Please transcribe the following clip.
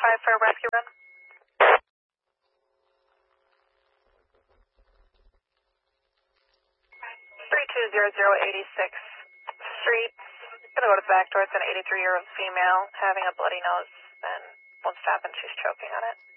5 for a rescue run. 3200 86th Street. Gonna go to the back door. It's an 83-year-old female having a bloody nose and won't stop and she's choking on it.